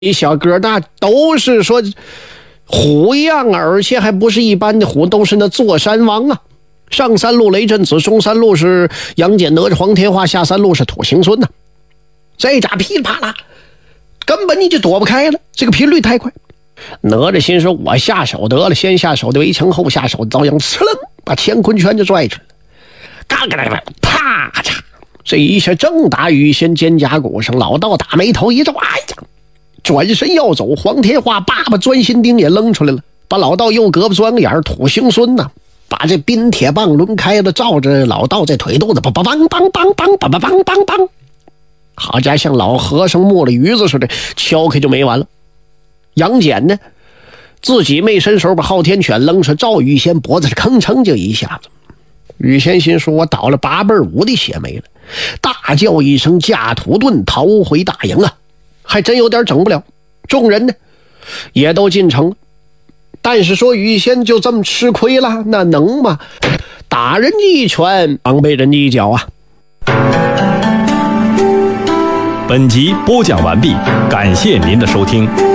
一小哥那都是说虎一样，而且还不是一般的虎，都是那坐山王啊。上三路雷震子，中三路是杨戬哪吒黄天化，下三路是土行孙呐。这扎噼里啪啦，根本你就躲不开了，这个频率太快。哪吒心说我下手得了，先下手的围城，后下手的遭殃，哧楞把乾坤圈就拽出来了。嘎嘎嘎，啪嚓！这一下正打于仙肩胛骨上，老道打眉头一皱，哎呀！转身要走，黄天化爸爸钻心钉也扔出来了，把老道右胳膊钻个眼，土行孙呐，把这冰铁棒抡开了，照着老道这腿肚子，梆梆梆梆梆梆梆梆梆梆，好家伙，像老和尚摸了鱼子似的，敲开就没完了。杨戬呢，自己没伸手把昊天犬扔出，赵雨仙脖子是吭哧就一下子。雨仙心说：“我倒了8辈5的血没了。”大叫一声，架土遁逃回大营啊！还真有点整不了。众人呢，也都进城了。但是说雨仙就这么吃亏了，那能吗？打人家一拳，帮被人家一脚啊！ 本集播讲完毕，感谢您的收听。